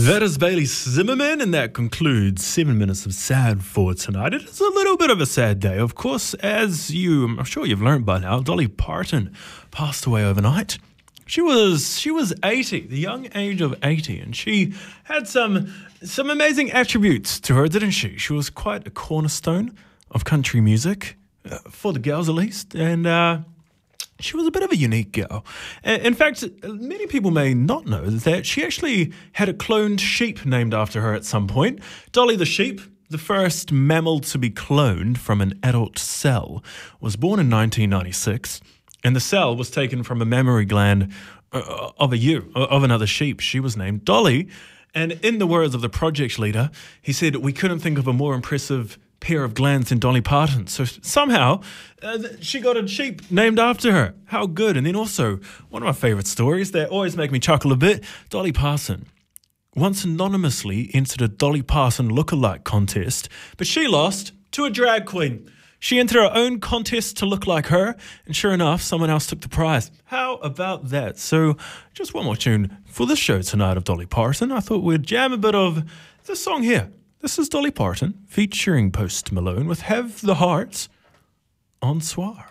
That is Bailey Zimmerman, and that concludes 7 minutes of sad for tonight. It is a little bit of a sad day, of course, I'm sure you've learned by now. Dolly Parton passed away overnight. She was 80, the young age of 80, and she had some amazing attributes to her, didn't she? She was quite a cornerstone of country music, for the girls at least, and she was a bit of a unique girl. In fact, many people may not know that she actually had a cloned sheep named after her at some point. Dolly the sheep, the first mammal to be cloned from an adult cell, was born in 1996, and the cell was taken from a mammary gland of another sheep. She was named Dolly, and in the words of the project leader, he said, "We couldn't think of a more impressive pair of glands than Dolly Parton." So somehow she got a sheep named after her. How good. And then also, one of my favourite stories that always make me chuckle a bit, Dolly Parton once anonymously entered a Dolly Parton look-alike contest, but she lost to a drag queen. She entered her own contest to look like her, and sure enough, someone else took the prize. How about that? So just one more tune for the show tonight of Dolly Parton. I thought we'd jam a bit of this song here. This is Dolly Parton featuring Post Malone with Have the Heart on Soir.